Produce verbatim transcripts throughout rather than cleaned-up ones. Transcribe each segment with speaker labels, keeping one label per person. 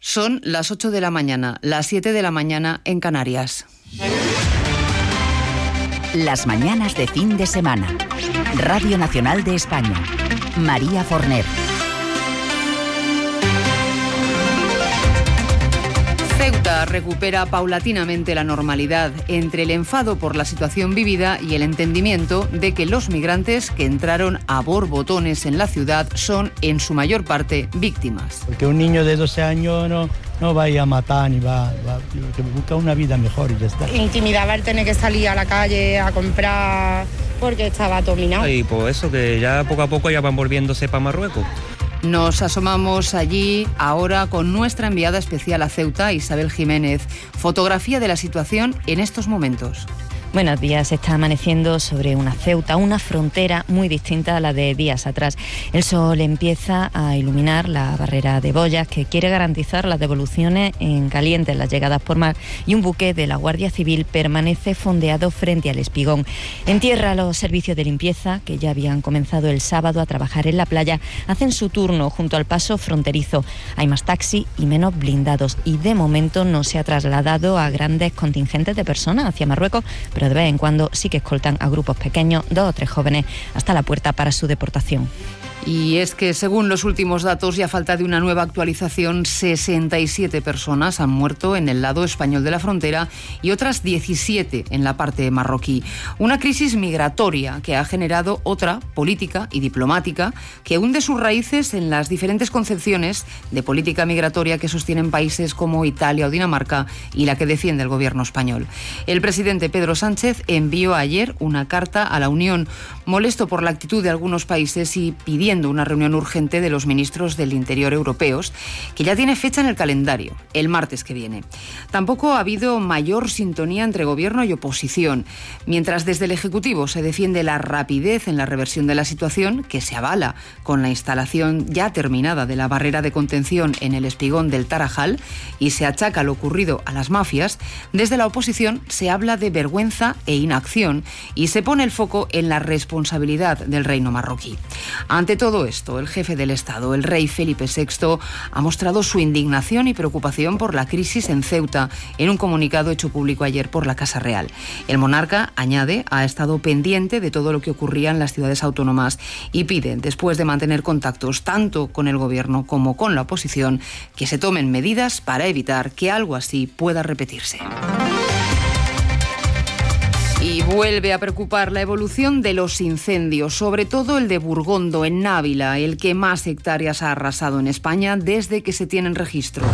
Speaker 1: Son las ocho de la mañana, las siete de la mañana en Canarias.
Speaker 2: Las mañanas de fin de semana. Radio Nacional de España. María Forner.
Speaker 1: Ceuta recupera paulatinamente la normalidad entre el enfado por la situación vivida y el entendimiento de que los migrantes que entraron a borbotones en la ciudad son, en su mayor parte, víctimas.
Speaker 3: Porque un niño de doce años no, no va a ir a matar ni va, va que busca una vida mejor y ya está.
Speaker 4: Intimidaba el tener que salir a la calle a comprar porque estaba dominado.
Speaker 5: Y por eso que ya poco a poco ya van volviéndose para Marruecos.
Speaker 1: Nos asomamos allí ahora con nuestra enviada especial a Ceuta, Isabel Jiménez. Fotografía de la situación en estos momentos.
Speaker 6: Buenos días. Está amaneciendo sobre una Ceuta, una frontera muy distinta a la de días atrás. El sol empieza a iluminar la barrera de boyas que quiere garantizar las devoluciones en caliente en las llegadas por mar, y un buque de la Guardia Civil permanece fondeado frente al espigón. En tierra, los servicios de limpieza, que ya habían comenzado el sábado a trabajar en la playa, hacen su turno junto al paso fronterizo. Hay más taxis y menos blindados, y de momento no se ha trasladado a grandes contingentes de personas hacia Marruecos, pero de vez en cuando sí que escoltan a grupos pequeños, dos o tres jóvenes, hasta la puerta para su deportación.
Speaker 1: Y es que, según los últimos datos y a falta de una nueva actualización, sesenta y siete personas han muerto en el lado español de la frontera y otras diecisiete en la parte marroquí. Una crisis migratoria que ha generado otra política y diplomática que hunde sus raíces en las diferentes concepciones de política migratoria que sostienen países como Italia o Dinamarca y la que defiende el gobierno español. El presidente Pedro Sánchez envió ayer una carta a la Unión, molesto por la actitud de algunos países y pidiendo una reunión urgente de los ministros del Interior europeos, que ya tiene fecha en el calendario, el martes que viene. Tampoco ha habido mayor sintonía entre gobierno y oposición. Mientras desde el Ejecutivo se defiende la rapidez en la reversión de la situación, que se avala con la instalación ya terminada de la barrera de contención en el espigón del Tarajal, y se achaca lo ocurrido a las mafias, desde la oposición se habla de vergüenza e inacción y se pone el foco en la responsabilidad del reino marroquí. Ante todo esto, el jefe del Estado, el rey Felipe sexto, ha mostrado su indignación y preocupación por la crisis en Ceuta en un comunicado hecho público ayer por la Casa Real. El monarca, añade, ha estado pendiente de todo lo que ocurría en las ciudades autónomas y pide, después de mantener contactos tanto con el gobierno como con la oposición, que se tomen medidas para evitar que algo así pueda repetirse. Y vuelve a preocupar la evolución de los incendios, sobre todo el de Burgondo, en Návila, el que más hectáreas ha arrasado en España desde que se tienen registros.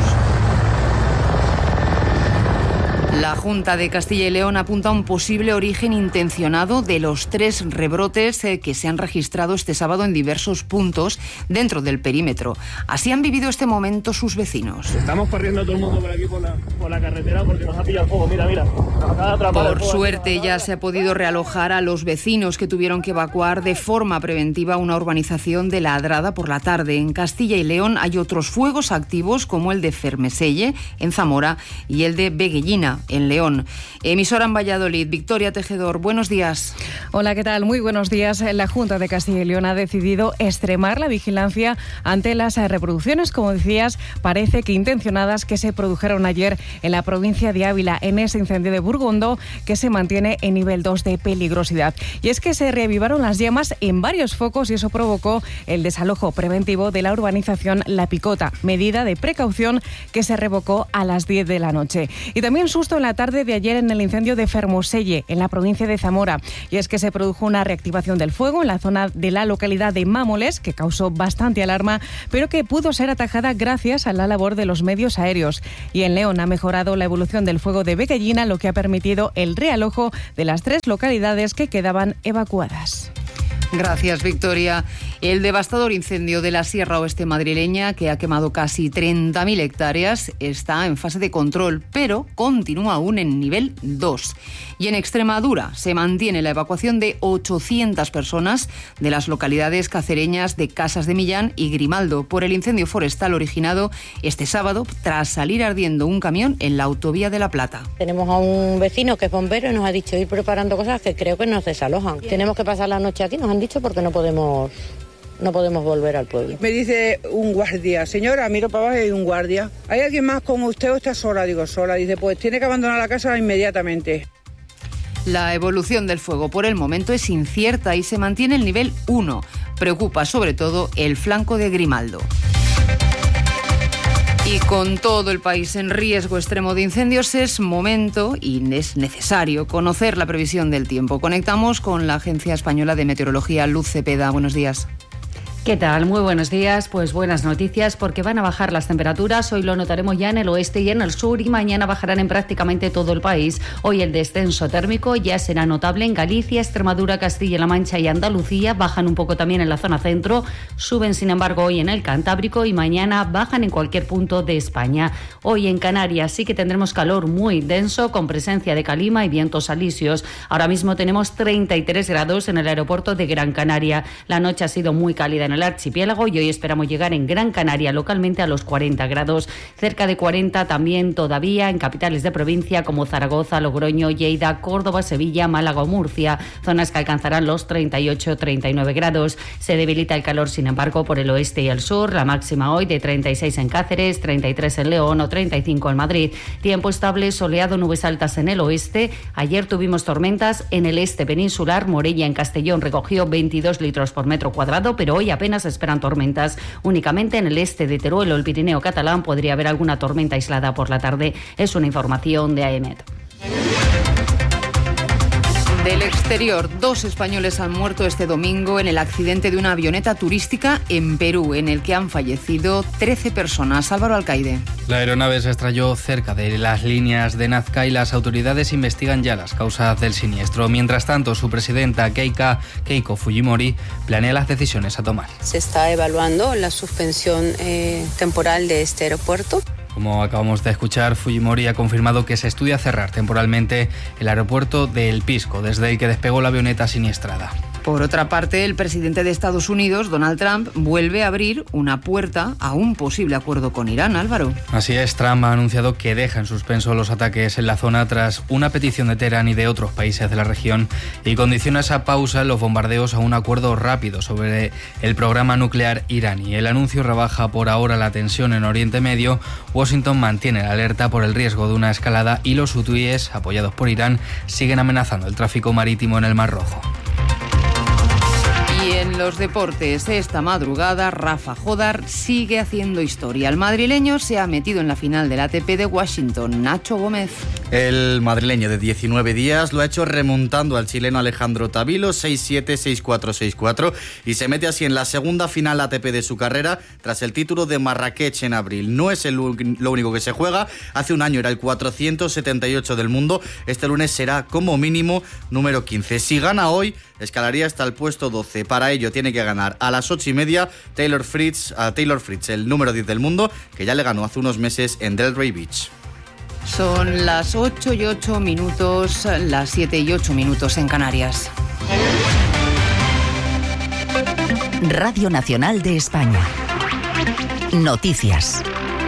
Speaker 1: La Junta de Castilla y León apunta a un posible origen intencionado de los tres rebrotes eh, que se han registrado este sábado en diversos puntos dentro del perímetro. Así han vivido este momento sus vecinos.
Speaker 7: Estamos corriendo todo el mundo por aquí por la, por la carretera porque nos ha pillado el fuego. Mira, mira. Nos acaba de atrapar el
Speaker 1: Por
Speaker 7: fuego.
Speaker 1: suerte ya se ha podido realojar a los vecinos que tuvieron que evacuar de forma preventiva una urbanización de La Adrada por la tarde. En Castilla y León hay otros fuegos activos como el de Fermeselle en Zamora y el de Beguellina en León. Emisora en Valladolid, Victoria Tejedor, buenos días.
Speaker 8: Hola, ¿qué tal? Muy buenos días. La Junta de Castilla y León ha decidido extremar la vigilancia ante las reproducciones, como decías, parece que intencionadas, que se produjeron ayer en la provincia de Ávila, en ese incendio de Burgondo, que se mantiene en nivel dos de peligrosidad. Y es que se reavivaron las llamas en varios focos y eso provocó el desalojo preventivo de la urbanización La Picota, medida de precaución que se revocó a las diez de la noche. Y también susto en la tarde de ayer en el incendio de Fermoselle, en la provincia de Zamora. Y es que se produjo una reactivación del fuego en la zona de la localidad de Mámoles, que causó bastante alarma, pero que pudo ser atajada gracias a la labor de los medios aéreos. Y en León ha mejorado la evolución del fuego de Beguellina, lo que ha permitido el realojo de las tres localidades que quedaban evacuadas.
Speaker 1: Gracias, Victoria. El devastador incendio de la Sierra Oeste madrileña, que ha quemado casi treinta mil hectáreas, está en fase de control, pero continúa aún en nivel dos. Y en Extremadura se mantiene la evacuación de ochocientas personas de las localidades cacereñas de Casas de Millán y Grimaldo por el incendio forestal originado este sábado tras salir ardiendo un camión en la autovía de La Plata.
Speaker 9: Tenemos a un vecino que es bombero y nos ha dicho ir preparando cosas que creo que nos desalojan. Tenemos que pasar la noche aquí, nos han dicho, porque no podemos no podemos volver al pueblo.
Speaker 10: Me dice un guardia, señora, miro para abajo y hay un guardia. ¿Hay alguien más como usted o está sola? Digo, sola. Dice, pues tiene que abandonar la casa inmediatamente.
Speaker 1: La evolución del fuego por el momento es incierta y se mantiene el nivel uno. Preocupa sobre todo el flanco de Grimaldo. Y con todo el país en riesgo extremo de incendios, es momento y es necesario conocer la previsión del tiempo. Conectamos con la Agencia Española de Meteorología, Luz Cepeda. Buenos días.
Speaker 11: ¿Qué tal? Muy buenos días. Pues buenas noticias porque van a bajar las temperaturas. Hoy lo notaremos ya en el oeste y en el sur y mañana bajarán en prácticamente todo el país. Hoy el descenso térmico ya será notable en Galicia, Extremadura, Castilla-La Mancha y Andalucía. Bajan un poco también en la zona centro. Suben, sin embargo, hoy en el Cantábrico y mañana bajan en cualquier punto de España. Hoy en Canarias sí que tendremos calor muy denso con presencia de calima y vientos alisios. Ahora mismo tenemos treinta y tres grados en el aeropuerto de Gran Canaria. La noche ha sido muy cálida en el archipiélago y hoy esperamos llegar en Gran Canaria localmente a los cuarenta grados, cerca de cuarenta también todavía en capitales de provincia como Zaragoza, Logroño, Lleida, Córdoba, Sevilla, Málaga o Murcia, zonas que alcanzarán los treinta y ocho a treinta y nueve grados. Se debilita el calor, sin embargo, por el oeste y el sur, la máxima hoy de treinta y seis en Cáceres, treinta y tres en León o treinta y cinco en Madrid. Tiempo estable, soleado, nubes altas en el oeste. Ayer tuvimos tormentas en el este peninsular. Morella en Castellón recogió veintidós litros por metro cuadrado, pero hoy apenas se esperan tormentas. Únicamente en el este de Teruel o el Pirineo catalán podría haber alguna tormenta aislada por la tarde. Es una información de AEMET.
Speaker 1: Del exterior, dos españoles han muerto este domingo en el accidente de una avioneta turística en Perú, en el que han fallecido trece personas. Álvaro Alcaide.
Speaker 12: La aeronave se estrelló cerca de las líneas de Nazca y las autoridades investigan ya las causas del siniestro. Mientras tanto, su presidenta Keika, Keiko Fujimori planea las decisiones a tomar.
Speaker 9: Se está evaluando la suspensión eh, temporal de este aeropuerto.
Speaker 12: Como acabamos de escuchar, Fujimori ha confirmado que se estudia cerrar temporalmente el aeropuerto de El Pisco, desde el que despegó la avioneta siniestrada.
Speaker 1: Por otra parte, el presidente de Estados Unidos, Donald Trump, vuelve a abrir una puerta a un posible acuerdo con Irán. Álvaro.
Speaker 12: Así es, Trump ha anunciado que deja en suspenso los ataques en la zona tras una petición de Teherán y de otros países de la región y condiciona esa pausa en los bombardeos a un acuerdo rápido sobre el programa nuclear iraní. El anuncio rebaja por ahora la tensión en Oriente Medio. Washington mantiene la alerta por el riesgo de una escalada y los hutíes, apoyados por Irán, siguen amenazando el tráfico marítimo en el Mar Rojo.
Speaker 1: Y en los deportes, esta madrugada, Rafa Jodar sigue haciendo historia. El madrileño se ha metido en la final del A T P de Washington. Nacho Gómez.
Speaker 13: El madrileño de diecinueve días lo ha hecho remontando al chileno Alejandro Tavilo seis siete, seis cuatro, seis cuatro y se mete así en la segunda final A T P de su carrera tras el título de Marrakech en abril. No es el, lo único que se juega. Hace un año era el cuatrocientos setenta y ocho del mundo. Este lunes será como mínimo número quince. Si gana hoy, escalaría hasta el puesto doce. Para ello tiene que ganar a las ocho y media Taylor Fritz, a Taylor Fritz, el número diez del mundo, que ya le ganó hace unos meses en Delray Beach.
Speaker 1: Son las ocho y ocho minutos, las siete y ocho minutos en Canarias.
Speaker 2: Radio Nacional de España. Noticias.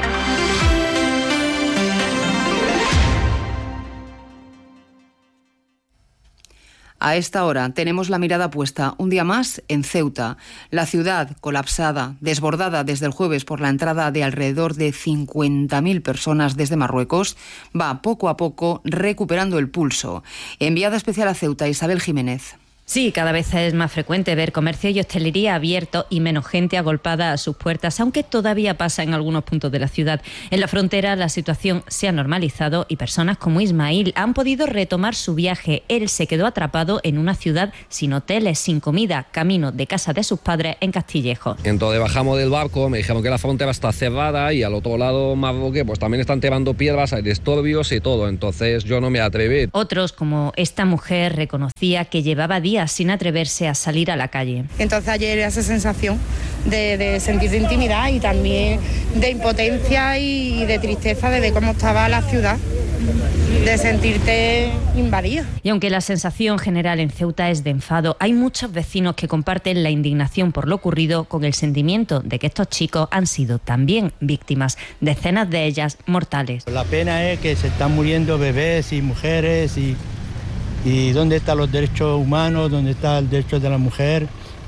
Speaker 1: A esta hora tenemos la mirada puesta un día más en Ceuta. La ciudad colapsada, desbordada desde el jueves por la entrada de alrededor de cincuenta mil personas desde Marruecos, va poco a poco recuperando el pulso. Enviada especial a Ceuta, Isabel Jiménez.
Speaker 6: Sí, cada vez es más frecuente ver comercio y hostelería abiertos y menos gente agolpada a sus puertas, aunque todavía pasa en algunos puntos de la ciudad. En la frontera la situación se ha normalizado y personas como Ismail han podido retomar su viaje. Él se quedó atrapado en una ciudad sin hoteles, sin comida, camino de casa de sus padres en Castillejo.
Speaker 14: Entonces bajamos del barco, me dijeron que la frontera está cerrada y al otro lado marroquí pues también están tirando piedras, hay disturbios y todo, entonces yo no me atreví.
Speaker 6: Otros, como esta mujer, reconocía que llevaba días sin atreverse a salir a la calle.
Speaker 4: Entonces ayer esa sensación de, de sentir de intimidad y también de impotencia y de tristeza de ver cómo estaba la ciudad, de sentirte invadida.
Speaker 6: Y aunque la sensación general en Ceuta es de enfado, hay muchos vecinos que comparten la indignación por lo ocurrido con el sentimiento de que estos chicos han sido también víctimas, decenas de ellas mortales.
Speaker 3: La pena es que se están muriendo bebés y mujeres y... ¿Y dónde están los derechos humanos? ¿Dónde está el derecho de la mujer?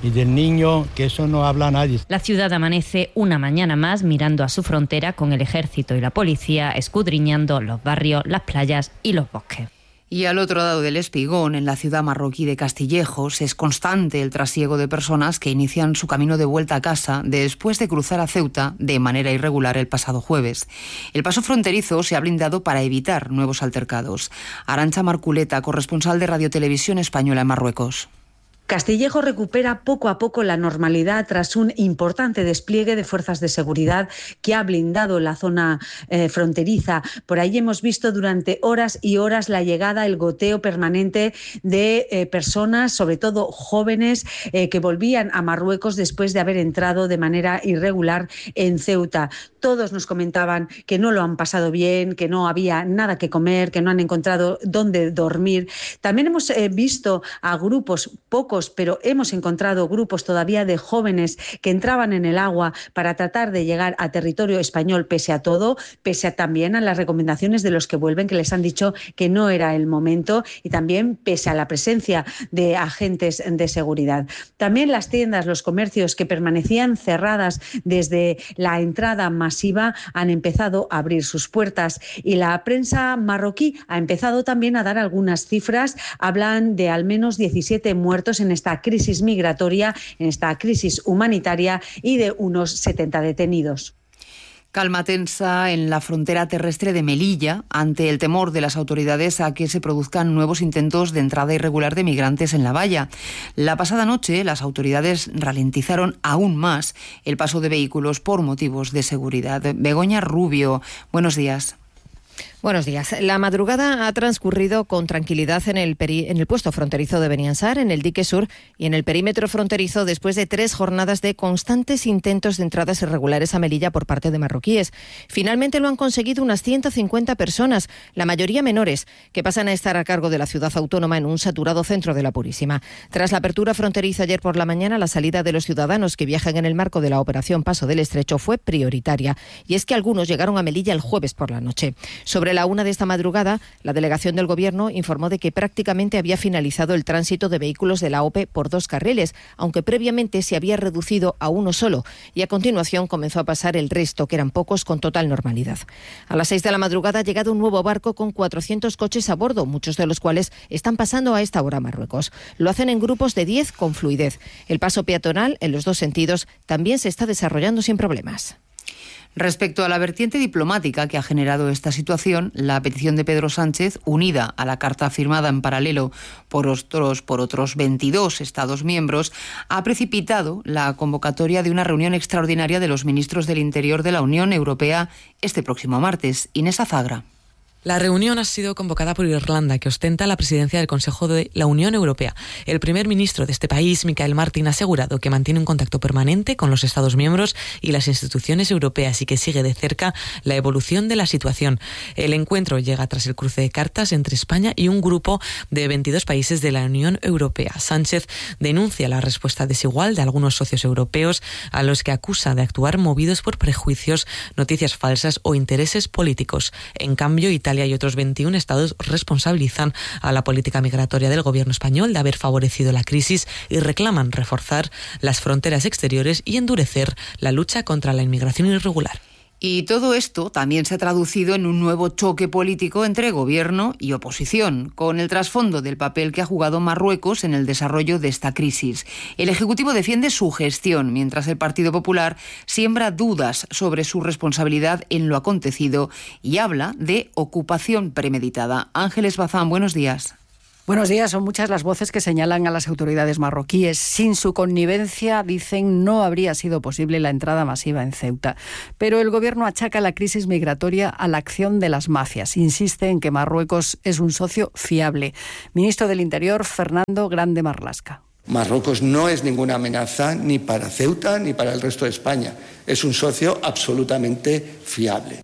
Speaker 3: y del niño, que eso no habla nadie.
Speaker 6: La ciudad amanece una mañana más mirando a su frontera con el ejército y la policía escudriñando los barrios, las playas y los bosques.
Speaker 1: Y al otro lado del espigón, en la ciudad marroquí de Castillejos, es constante el trasiego de personas que inician su camino de vuelta a casa después de cruzar a Ceuta de manera irregular el pasado jueves. El paso fronterizo se ha blindado para evitar nuevos altercados. Arantxa Marculeta, corresponsal de Radio Televisión Española en Marruecos.
Speaker 15: Castillejo recupera poco a poco la normalidad tras un importante despliegue de fuerzas de seguridad que ha blindado la zona eh, fronteriza. Por ahí hemos visto durante horas y horas la llegada, el goteo permanente de eh, personas, sobre todo jóvenes, eh, que volvían a Marruecos después de haber entrado de manera irregular en Ceuta. Todos nos comentaban que no lo han pasado bien, que no había nada que comer, que no han encontrado dónde dormir. También hemos eh, visto a grupos poco pero hemos encontrado grupos todavía de jóvenes que entraban en el agua para tratar de llegar a territorio español pese a todo, pese a también a las recomendaciones de los que vuelven, que les han dicho que no era el momento, y también pese a la presencia de agentes de seguridad. También las tiendas, los comercios que permanecían cerradas desde la entrada masiva han empezado a abrir sus puertas, y la prensa marroquí ha empezado también a dar algunas cifras. Hablan de al menos diecisiete muertos en en esta crisis migratoria, en esta crisis humanitaria, y de unos setenta detenidos.
Speaker 1: Calma tensa en la frontera terrestre de Melilla ante el temor de las autoridades a que se produzcan nuevos intentos de entrada irregular de migrantes en la valla. La pasada noche las autoridades ralentizaron aún más el paso de vehículos por motivos de seguridad. Begoña Rubio, buenos días.
Speaker 16: Buenos días. La madrugada ha transcurrido con tranquilidad en el, peri- en el puesto fronterizo de Beniansar, en el dique sur y en el perímetro fronterizo, después de tres jornadas de constantes intentos de entradas irregulares a Melilla por parte de marroquíes. Finalmente lo han conseguido unas ciento cincuenta personas, la mayoría menores, que pasan a estar a cargo de la ciudad autónoma en un saturado centro de la Purísima. Tras la apertura fronteriza ayer por la mañana, la salida de los ciudadanos que viajan en el marco de la operación Paso del Estrecho fue prioritaria. Y es que algunos llegaron a Melilla el jueves por la noche. Sobre la una de esta madrugada, la delegación del Gobierno informó de que prácticamente había finalizado el tránsito de vehículos de la O P E por dos carriles, aunque previamente se había reducido a uno solo, y a continuación comenzó a pasar el resto, que eran pocos, con total normalidad. A las seis de la madrugada ha llegado un nuevo barco con cuatrocientos coches a bordo, muchos de los cuales están pasando a esta hora a Marruecos. Lo hacen en grupos de diez con fluidez. El paso peatonal, en los dos sentidos, también se está desarrollando sin problemas.
Speaker 1: Respecto a la vertiente diplomática que ha generado esta situación, la petición de Pedro Sánchez, unida a la carta firmada en paralelo por otros, por otros veintidós Estados miembros, ha precipitado la convocatoria de una reunión extraordinaria de los ministros del Interior de la Unión Europea este próximo martes. Inés Azagra.
Speaker 17: La reunión ha sido convocada por Irlanda, que ostenta la presidencia del Consejo de la Unión Europea. El primer ministro de este país, Michael Martin, ha asegurado que mantiene un contacto permanente con los Estados miembros y las instituciones europeas y que sigue de cerca la evolución de la situación. El encuentro llega tras el cruce de cartas entre España y un grupo de veintidós países de la Unión Europea. Sánchez denuncia la respuesta desigual de algunos socios europeos, a los que acusa de actuar movidos por prejuicios, noticias falsas o intereses políticos. En cambio, Italia y otros veintiún estados responsabilizan a la política migratoria del gobierno español de haber favorecido la crisis y reclaman reforzar las fronteras exteriores y endurecer la lucha contra la inmigración irregular.
Speaker 1: Y todo esto también se ha traducido en un nuevo choque político entre gobierno y oposición, con el trasfondo del papel que ha jugado Marruecos en el desarrollo de esta crisis. El Ejecutivo defiende su gestión, mientras el Partido Popular siembra dudas sobre su responsabilidad en lo acontecido y habla de ocupación premeditada. Ángeles Bazán, buenos días.
Speaker 18: Buenos días. Son muchas las voces que señalan a las autoridades marroquíes. Sin su connivencia, dicen, no habría sido posible la entrada masiva en Ceuta. Pero el gobierno achaca la crisis migratoria a la acción de las mafias. Insiste en que Marruecos es un socio fiable. Ministro del Interior, Fernando Grande Marlaska.
Speaker 19: Marruecos no es ninguna amenaza ni para Ceuta ni para el resto de España. Es un socio absolutamente fiable.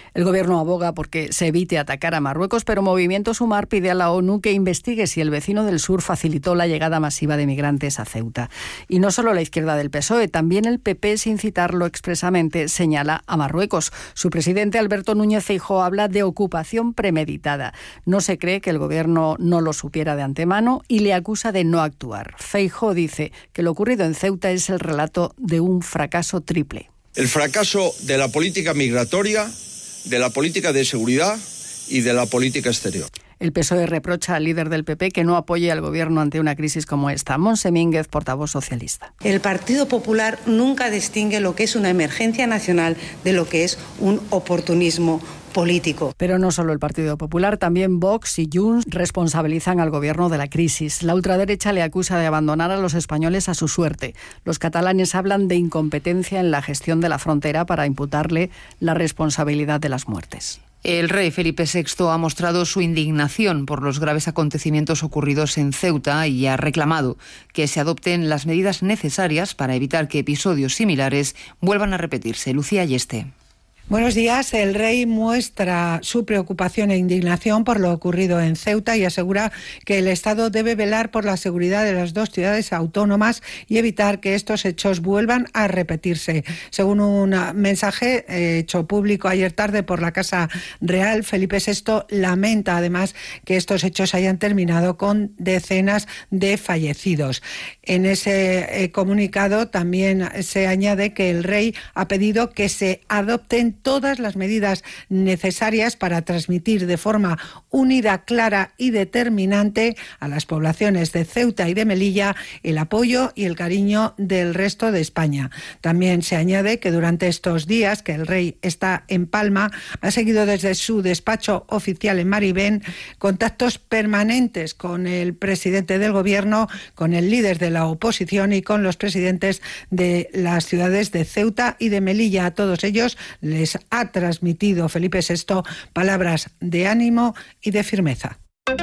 Speaker 18: El gobierno aboga porque se evite atacar a Marruecos, pero Movimiento Sumar pide a la ONU que investigue si el vecino del sur facilitó la llegada masiva de migrantes a Ceuta. Y no solo la izquierda del P S O E, también el P P, sin citarlo expresamente, señala a Marruecos. Su presidente, Alberto Núñez Feijóo, habla de ocupación premeditada. No se cree que el gobierno no lo supiera de antemano y le acusa de no actuar. Feijóo dice que lo ocurrido en Ceuta es el relato de un fracaso triple.
Speaker 20: El fracaso de la política migratoria, de la política de seguridad y de la política exterior.
Speaker 18: El P S O E reprocha al líder del P P que no apoye al gobierno ante una crisis como esta. Montse Mínguez, portavoz socialista.
Speaker 21: El Partido Popular nunca distingue lo que es una emergencia nacional de lo que es un oportunismo político.
Speaker 18: Pero no solo el Partido Popular, también Vox y Junts responsabilizan al gobierno de la crisis. La ultraderecha le acusa de abandonar a los españoles a su suerte. Los catalanes hablan de incompetencia en la gestión de la frontera para imputarle la responsabilidad de las muertes.
Speaker 1: El rey Felipe sexto ha mostrado su indignación por los graves acontecimientos ocurridos en Ceuta y ha reclamado que se adopten las medidas necesarias para evitar que episodios similares vuelvan a repetirse. Lucía Yeste.
Speaker 22: Buenos días. El rey muestra su preocupación e indignación por lo ocurrido en Ceuta y asegura que el Estado debe velar por la seguridad de las dos ciudades autónomas y evitar que estos hechos vuelvan a repetirse. Según un mensaje hecho público ayer tarde por la Casa Real, Felipe sexto lamenta además que estos hechos hayan terminado con decenas de fallecidos. En ese eh, comunicado también se añade que el rey ha pedido que se adopten todas las medidas necesarias para transmitir de forma unida, clara y determinante a las poblaciones de Ceuta y de Melilla el apoyo y el cariño del resto de España. También se añade que durante estos días que el rey está en Palma, ha seguido desde su despacho oficial en Maribén contactos permanentes con el presidente del gobierno, con el líder de la oposición y con los presidentes de las ciudades de Ceuta y de Melilla. A todos ellos les ha transmitido Felipe sexto palabras de ánimo y de firmeza.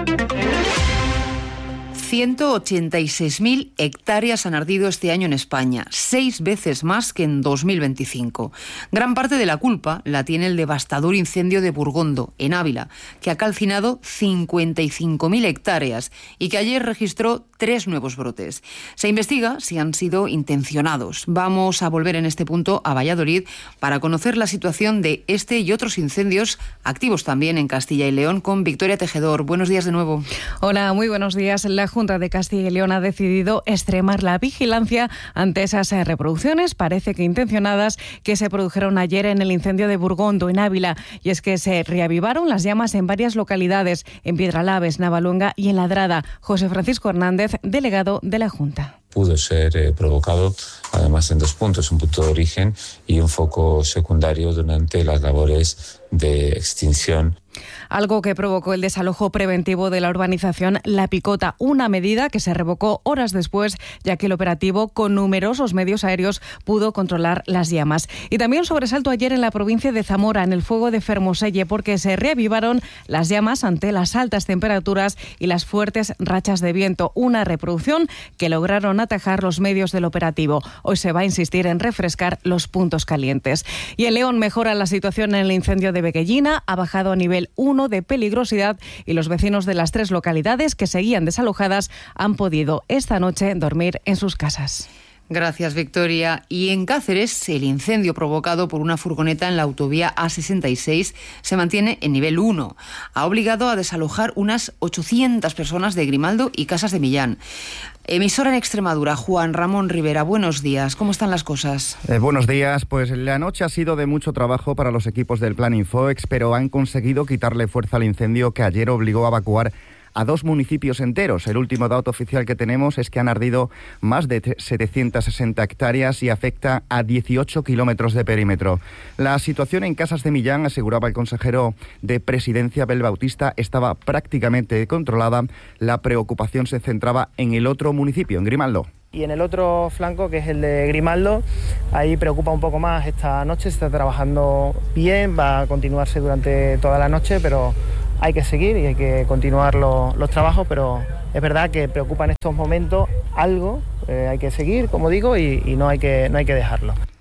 Speaker 1: ciento ochenta y seis mil hectáreas han ardido este año en España, seis veces más que en dos mil veinticinco. Gran parte de la culpa la tiene el devastador incendio de Burgondo, en Ávila, que ha calcinado cincuenta y cinco mil hectáreas y que ayer registró tres nuevos brotes. Se investiga si han sido intencionados. Vamos a volver en este punto a Valladolid para conocer la situación de este y otros incendios activos también en Castilla y León con Victoria Tejedor. Buenos días de nuevo.
Speaker 8: Hola, muy buenos días. La Junta de Castilla y León ha decidido extremar la vigilancia ante esas reproducciones, parece que intencionadas, que se produjeron ayer en el incendio de Burgondo, en Ávila. Y es que se reavivaron las llamas en varias localidades, en Piedralaves, Navaluenga y en Ladrada. José Francisco Hernández, delegado de la Junta.
Speaker 23: Pudo ser eh, provocado, además, en dos puntos, un punto de origen y un foco secundario durante las labores de extinción.
Speaker 8: Algo que provocó el desalojo preventivo de la urbanización La Picota, una medida que se revocó horas después, ya que el operativo, con numerosos medios aéreos, pudo controlar las llamas. Y también sobresalto ayer en la provincia de Zamora, en el fuego de Fermoselle, porque se reavivaron las llamas ante las altas temperaturas y las fuertes rachas de viento, una reproducción que lograron atajar los medios del operativo. Hoy se va a insistir en refrescar los puntos calientes. Y en León mejora la situación en el incendio de Beguellina, ha bajado a nivel uno de peligrosidad y los vecinos de las tres localidades que seguían desalojadas han podido esta noche dormir en sus casas.
Speaker 1: Gracias, Victoria. Y en Cáceres, el incendio provocado por una furgoneta en la autovía A sesenta y seis se mantiene en nivel uno. Ha obligado a desalojar unas ochocientas personas de Grimaldo y Casas de Millán. Emisora en Extremadura, Juan Ramón Rivera, buenos días. ¿Cómo están las cosas?
Speaker 24: Eh, buenos días. Pues la noche ha sido de mucho trabajo para los equipos del Plan Infoex, pero han conseguido quitarle fuerza al incendio que ayer obligó a evacuar a dos municipios enteros. El último dato oficial que tenemos es que han ardido más de setecientas sesenta hectáreas y afecta a dieciocho kilómetros de perímetro. La situación en Casas de Millán, aseguraba el consejero de Presidencia, Abel Bautista, estaba prácticamente controlada. La preocupación se centraba en el otro municipio, en Grimaldo.
Speaker 25: Y en el otro flanco, que es el de Grimaldo, ahí preocupa un poco más. Esta noche se está trabajando bien, va a continuarse durante toda la noche, pero hay que seguir y hay que continuar lo, los trabajos, pero es verdad que preocupa en estos momentos algo, eh, hay que seguir, como digo, y, y no hay que, no hay que dejarlo.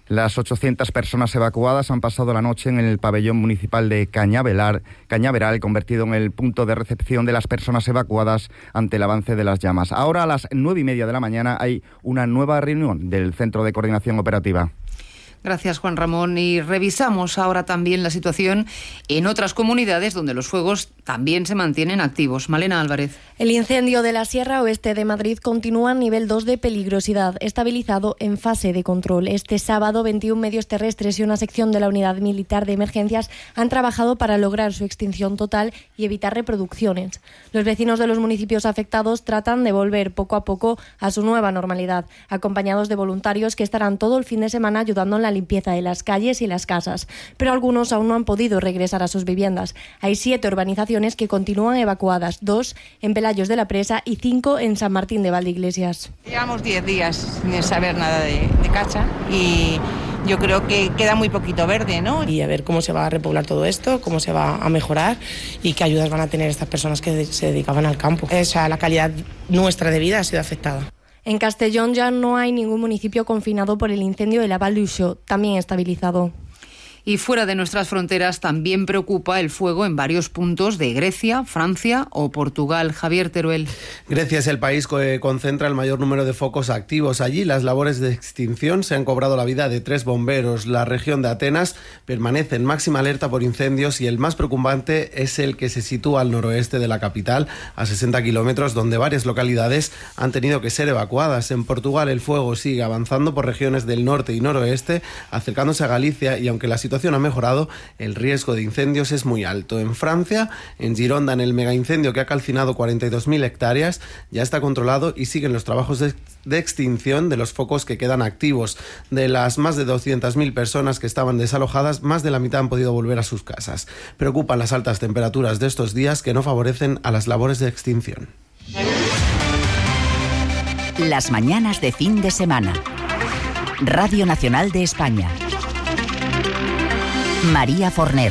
Speaker 24: Las ochocientas personas evacuadas han pasado la noche en el pabellón municipal de Cañaveral, Cañaveral, convertido en el punto de recepción de las personas evacuadas ante el avance de las llamas. Ahora, a las nueve y media de la mañana, hay una nueva reunión del Centro de Coordinación Operativa.
Speaker 1: Gracias, Juan Ramón. Y revisamos ahora también la situación en otras comunidades donde los fuegos también se mantienen activos. Malena Álvarez.
Speaker 5: El incendio de la Sierra Oeste de Madrid continúa en nivel dos de peligrosidad, estabilizado en fase de control. Este sábado, veintiún medios terrestres y una sección de la Unidad Militar de Emergencias han trabajado para lograr su extinción total y evitar reproducciones. Los vecinos de los municipios afectados tratan de volver poco a poco a su nueva normalidad, acompañados de voluntarios que estarán todo el fin de semana ayudando en la limpieza de las calles y las casas. Pero algunos aún no han podido regresar a sus viviendas. Hay siete urbanizaciones que continúan evacuadas, dos en Pelayos de la Presa y cinco en San Martín de Valdeiglesias.
Speaker 7: Llevamos diez días sin saber nada de, de Cacha y yo creo que queda muy poquito verde, ¿no?
Speaker 9: Y a ver cómo se va a repoblar todo esto, cómo se va a mejorar y qué ayudas van a tener estas personas que se dedicaban al campo. O sea, la calidad nuestra de vida ha sido afectada.
Speaker 5: En Castellón ya no hay ningún municipio confinado por el incendio de la Val d'Uixó, también estabilizado.
Speaker 1: Y fuera de nuestras fronteras también preocupa el fuego en varios puntos de Grecia, Francia o Portugal. Javier Teruel.
Speaker 10: Grecia es el país que concentra el mayor número de focos activos. Allí las labores de extinción se han cobrado la vida de tres bomberos. La región de Atenas permanece en máxima alerta por incendios y el más preocupante es el que se sitúa al noroeste de la capital, a sesenta kilómetros, donde varias localidades han tenido que ser evacuadas. En Portugal el fuego sigue avanzando por regiones del norte y noroeste, acercándose a Galicia, y aunque la situación ha mejorado, el riesgo de incendios es muy alto. En Francia, en Gironda, en el megaincendio que ha calcinado cuarenta y dos mil hectáreas, ya está controlado y siguen los trabajos de, de extinción de los focos que quedan activos. De las más de doscientas mil personas que estaban desalojadas, más de la mitad han podido volver a sus casas. Preocupan las altas temperaturas de estos días que no favorecen a las labores de extinción.
Speaker 2: Las mañanas de fin de semana. Radio Nacional de España. María Forner.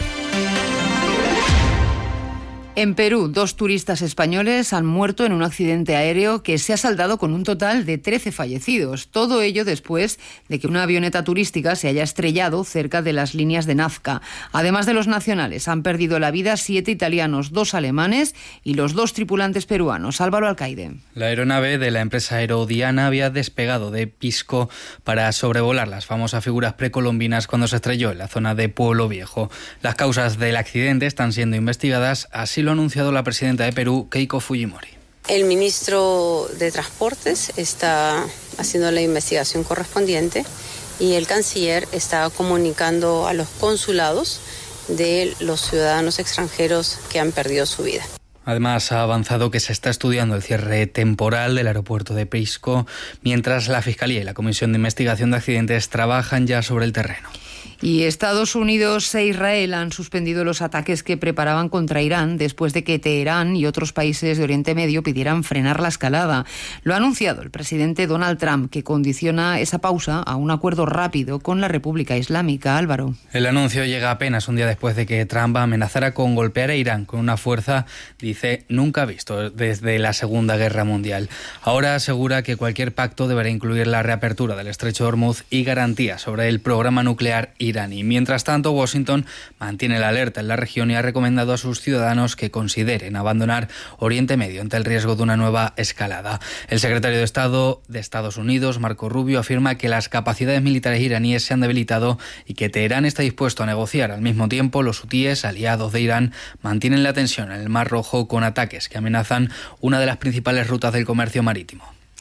Speaker 1: En Perú, dos turistas españoles han muerto en un accidente aéreo que se ha saldado con un total de trece fallecidos. Todo ello después de que una avioneta turística se haya estrellado cerca de las líneas de Nazca. Además de los nacionales, han perdido la vida siete italianos, dos alemanes y los dos tripulantes peruanos. Álvaro Alcaide.
Speaker 12: La aeronave de la empresa Aerodiana había despegado de Pisco para sobrevolar las famosas figuras precolombinas cuando se estrelló en la zona de Pueblo Viejo. Las causas del accidente están siendo investigadas, así lo ha anunciado la presidenta de Perú, Keiko Fujimori.
Speaker 11: El ministro de Transportes está haciendo la investigación correspondiente y el canciller está comunicando a los consulados de los ciudadanos extranjeros que han perdido su vida.
Speaker 12: Además, ha avanzado que se está estudiando el cierre temporal del aeropuerto de Pisco, mientras la Fiscalía y la Comisión de Investigación de Accidentes trabajan ya sobre el terreno.
Speaker 1: Y Estados Unidos e Israel han suspendido los ataques que preparaban contra Irán después de que Teherán y otros países de Oriente Medio pidieran frenar la escalada. Lo ha anunciado el presidente Donald Trump, que condiciona esa pausa a un acuerdo rápido con la República Islámica. Álvaro.
Speaker 12: El anuncio llega apenas un día después de que Trump amenazara con golpear a Irán con una fuerza, dice, nunca visto desde la Segunda Guerra Mundial. Ahora asegura que cualquier pacto deberá incluir la reapertura del estrecho de Hormuz y garantías sobre el programa nuclear iraní. Mientras tanto, Washington mantiene la alerta en la región y ha recomendado a sus ciudadanos que consideren abandonar Oriente Medio ante el riesgo de una nueva escalada. El secretario de Estado de Estados Unidos, Marco Rubio, afirma que las capacidades militares iraníes se han debilitado y que Teherán está dispuesto a negociar. Al mismo tiempo, los hutíes, aliados de Irán, mantienen la tensión en el Mar Rojo con ataques que amenazan una de las principales rutas del comercio marítimo.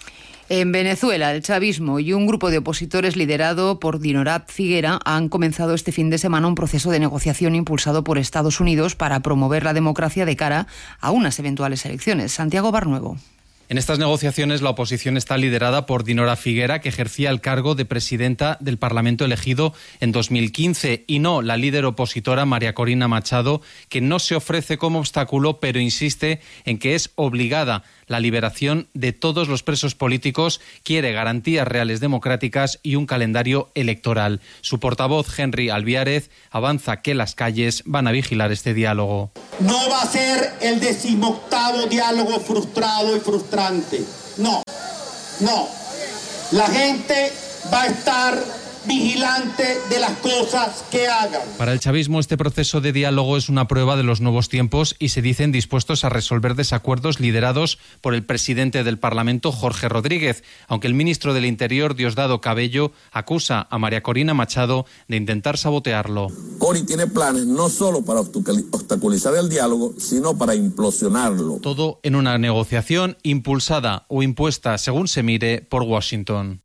Speaker 1: En Venezuela, el chavismo y un grupo de opositores liderado por Dinorat Figuera han comenzado este fin de semana un proceso de negociación impulsado por Estados Unidos para promover la democracia de cara a unas eventuales elecciones. Santiago Barnuevo.
Speaker 26: En estas negociaciones la oposición está liderada por Dinora Figuera, que ejercía el cargo de presidenta del Parlamento elegido en dos mil quince, y no la líder opositora María Corina Machado, que no se ofrece como obstáculo, pero insiste en que es obligada la liberación de todos los presos políticos, quiere garantías reales democráticas y un calendario electoral. Su portavoz, Henry Albiárez, avanza que las calles van a vigilar este diálogo.
Speaker 27: No va a ser el decimoctavo diálogo frustrado y frustrante. No, no. La gente va a estar vigilante de las cosas que hagan.
Speaker 26: Para el chavismo, este proceso de diálogo es una prueba de los nuevos tiempos y se dicen dispuestos a resolver desacuerdos liderados por el presidente del Parlamento, Jorge Rodríguez, aunque el ministro del Interior, Diosdado Cabello, acusa a María Corina Machado de intentar sabotearlo.
Speaker 3: Cori tiene planes no solo para obstaculizar el diálogo, sino para implosionarlo.
Speaker 26: Todo en una negociación impulsada o impuesta, según se mire, por Washington.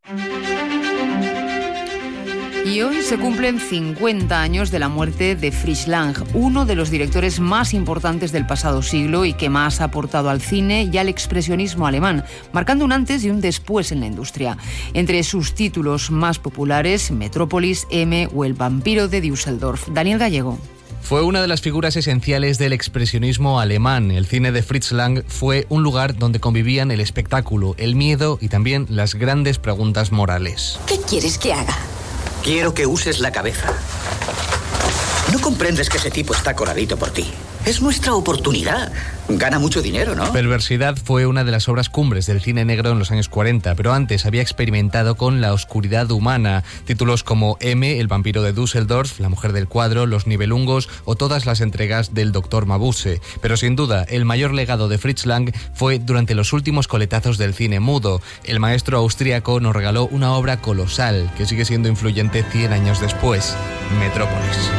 Speaker 1: Y hoy se cumplen cincuenta años de la muerte de Fritz Lang, uno de los directores más importantes del pasado siglo y que más ha aportado al cine y al expresionismo alemán, marcando un antes y un después en la industria. Entre sus títulos más populares, Metrópolis, M o El vampiro de Düsseldorf. Daniel Gallego.
Speaker 4: Fue una de las figuras esenciales del expresionismo alemán. El cine de Fritz Lang fue un lugar donde convivían el espectáculo, el miedo y también las grandes preguntas morales.
Speaker 6: ¿Qué quieres que haga?
Speaker 13: Quiero que uses la cabeza. No comprendes que ese tipo está coladito por ti. Es nuestra oportunidad. Gana mucho dinero, ¿no?
Speaker 4: Perversidad fue una de las obras cumbres del cine negro en los años cuarenta, pero antes había experimentado con la oscuridad humana. Títulos como M, El vampiro de Düsseldorf, La mujer del cuadro, Los Nibelungos o todas las entregas del doctor Mabuse. Pero sin duda, el mayor legado de Fritz Lang fue durante los últimos coletazos del cine mudo. El maestro austríaco nos regaló una obra colosal que sigue siendo influyente cien años después, Metrópolis.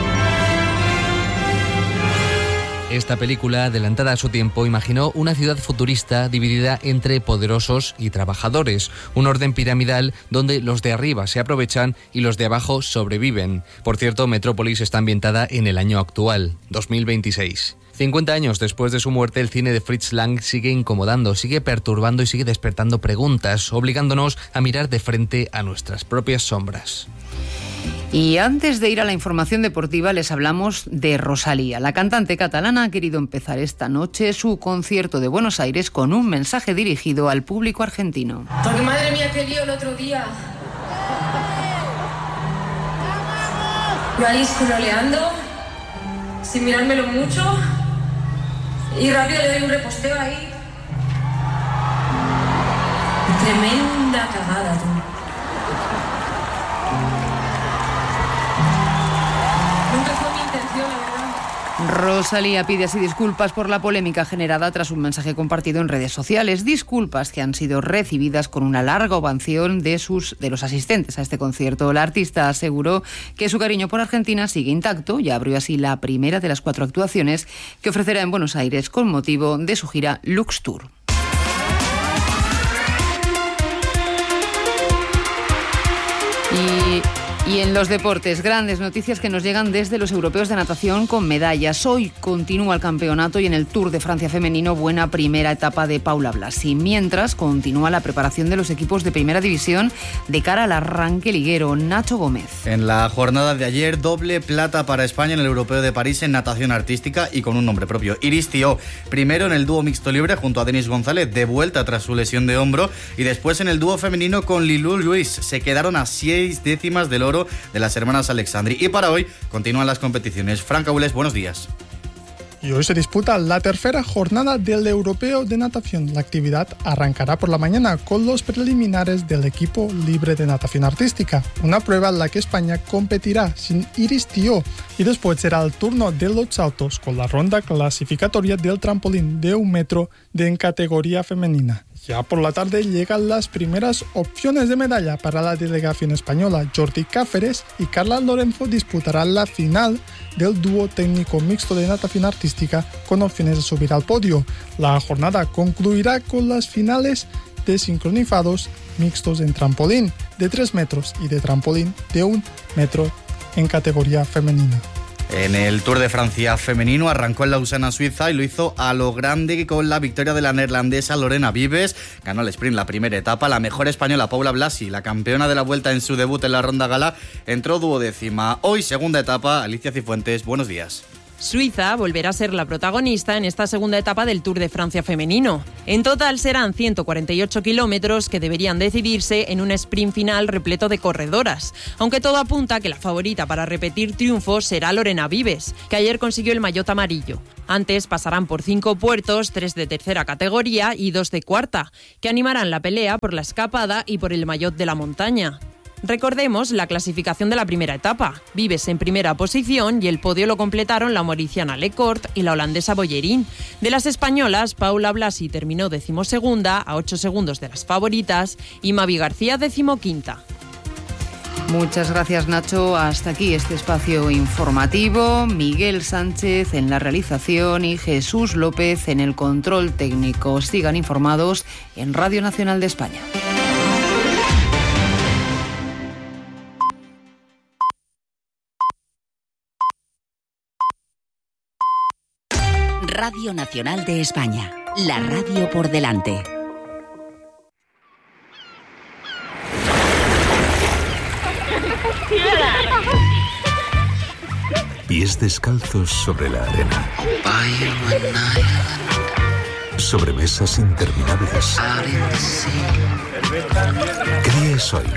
Speaker 4: Esta película, adelantada a su tiempo, imaginó una ciudad futurista dividida entre poderosos y trabajadores, un orden piramidal donde los de arriba se aprovechan y los de abajo sobreviven. Por cierto, Metrópolis está ambientada en el año actual, dos mil veintiséis. cincuenta años después de su muerte, el cine de Fritz Lang sigue incomodando, sigue perturbando y sigue despertando preguntas, obligándonos a mirar de frente a nuestras propias sombras.
Speaker 1: Y antes de ir a la información deportiva les hablamos de Rosalía. La cantante catalana ha querido empezar esta noche su concierto de Buenos Aires con un mensaje dirigido al público argentino.
Speaker 14: Porque madre mía, qué lío el otro día. Yo ahí scrolleando, sin mirármelo mucho, y rápido le doy un reposteo ahí. Tremenda cagada, tú.
Speaker 1: Rosalía pide así disculpas por la polémica generada tras un mensaje compartido en redes sociales. Disculpas que han sido recibidas con una larga ovación de, sus, de los asistentes a este concierto. La artista aseguró que su cariño por Argentina sigue intacto y abrió así la primera de las cuatro actuaciones que ofrecerá en Buenos Aires con motivo de su gira Lux Tour. Y... Y en los deportes, grandes noticias que nos llegan desde los europeos de natación con medallas. Hoy continúa el campeonato y en el Tour de Francia femenino buena primera etapa de Paula Blasi. Mientras continúa la preparación de los equipos de primera división de cara al arranque liguero. Nacho Gómez.
Speaker 15: En la jornada de ayer, doble plata para España en el Europeo de París en natación artística y con un nombre propio. Iris Tió, primero en el dúo mixto libre junto a Denis González, de vuelta tras su lesión de hombro, y después en el dúo femenino con Lilou Luis. Se quedaron a seis décimas del oro de las hermanas Alexandri. Y para hoy continúan las competiciones. Fran Cabules, buenos días.
Speaker 16: Y hoy se disputa la tercera jornada del Europeo de Natación. La actividad arrancará por la mañana con los preliminares del equipo libre de natación artística, una prueba en la que España competirá sin Iris Tió, y después será el turno de los saltos con la ronda clasificatoria del trampolín de un metro de en categoría femenina. Ya por la tarde llegan las primeras opciones de medalla para la delegación española. Jordi Cáceres y Carla Lorenzo disputarán la final del dúo técnico mixto de natación artística con opciones de subir al podio. La jornada concluirá con las finales de sincronizados mixtos en trampolín de tres metros y de trampolín de un metro en categoría femenina.
Speaker 15: En el Tour de Francia femenino arrancó en Lausana, Suiza, y lo hizo a lo grande con la victoria de la neerlandesa Lorena Vives. Ganó el sprint la primera etapa. La mejor española Paula Blasi, la campeona de la Vuelta en su debut en la ronda gala, entró duodécima. Hoy segunda etapa. Alicia Cifuentes, buenos días.
Speaker 28: Suiza volverá a ser la protagonista en esta segunda etapa del Tour de Francia femenino. En total serán ciento cuarenta y ocho kilómetros que deberían decidirse en un sprint final repleto de corredoras, aunque todo apunta a que la favorita para repetir triunfo será Lorena Vives, que ayer consiguió el maillot amarillo. Antes pasarán por cinco puertos, tres de tercera categoría y dos de cuarta, que animarán la pelea por la escapada y por el maillot de la montaña. Recordemos la clasificación de la primera etapa. Vives en primera posición y el podio lo completaron la mauriciana Lecort y la holandesa Boyerín. De las españolas, Paula Blasi terminó decimosegunda, a ocho segundos de las favoritas, y Mavi García decimoquinta.
Speaker 1: Muchas gracias, Nacho. Hasta aquí este espacio informativo. Miguel Sánchez en la realización y Jesús López en el control técnico. Sigan informados en Radio Nacional de España.
Speaker 2: Radio Nacional de España, la radio por delante.
Speaker 6: Pies descalzos sobre la arena. Sobremesas interminables. ¿Qué día es hoy?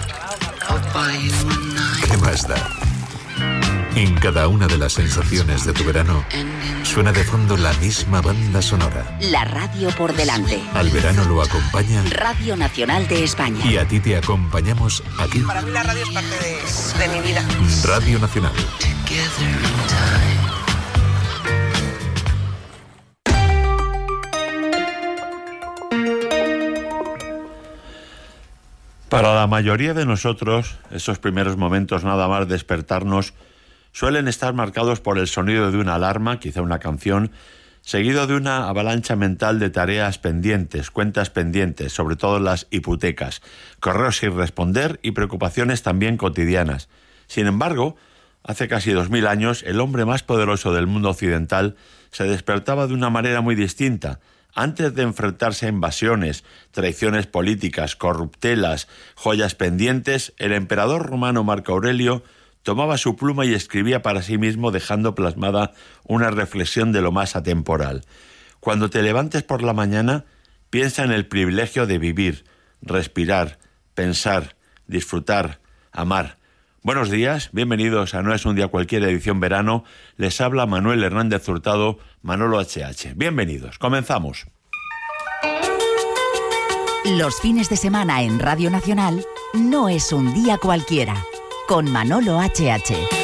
Speaker 6: ¿Qué más da? En cada una de las sensaciones de tu verano suena de fondo la misma banda sonora.
Speaker 2: La radio por delante.
Speaker 6: Al verano lo acompaña
Speaker 2: Radio Nacional de España.
Speaker 6: Y a ti te acompañamos aquí.
Speaker 17: Para mí la radio es parte de, de mi vida.
Speaker 6: Radio Nacional.
Speaker 18: Para la mayoría de nosotros, esos primeros momentos nada más despertarnos suelen estar marcados por el sonido de una alarma, quizá una canción, seguido de una avalancha mental de tareas pendientes, cuentas pendientes, sobre todo las hipotecas, correos sin responder y preocupaciones también cotidianas. Sin embargo, hace casi dos mil años, el hombre más poderoso del mundo occidental se despertaba de una manera muy distinta. Antes de enfrentarse a invasiones, traiciones políticas, corruptelas, joyas pendientes, el emperador romano Marco Aurelio tomaba su pluma y escribía para sí mismo, dejando plasmada una reflexión de lo más atemporal. Cuando te levantes por la mañana, piensa en el privilegio de vivir, respirar, pensar, disfrutar, amar. Buenos días, bienvenidos a No es un día cualquiera, edición verano. Les habla Manuel Hernández Hurtado, Manolo H H. Bienvenidos, comenzamos.
Speaker 2: Los fines de semana en Radio Nacional, No es un día cualquiera, con Manolo H H.